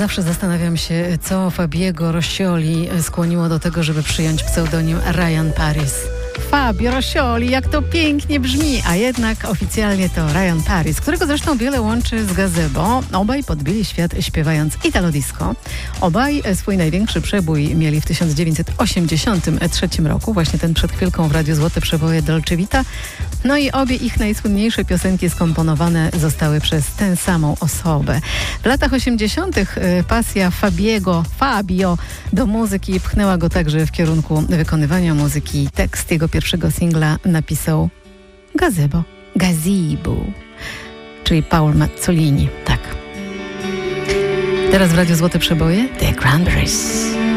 zawsze zastanawiam się, co Fabiego Roscioli skłoniło do tego, żeby przyjąć pseudonim Ryan Paris. Fabio Roscioli, jak to pięknie brzmi, a jednak oficjalnie to Ryan Paris, którego zresztą wiele łączy z Gazebo. Obaj podbili świat śpiewając Italo Disco. Obaj swój największy przebój mieli w 1983 roku, właśnie ten przed chwilką w Radiu Złote Przeboje Dolce Vita. No i obie ich najsłynniejsze piosenki skomponowane zostały przez tę samą osobę. W latach 80. pasja Fabio do muzyki pchnęła go także w kierunku wykonywania muzyki. Tekst jego pierwszego singla napisał Gazebo, czyli Paul Mazzolini. Tak. Teraz w Radiu Złote Przeboje The Cranberries.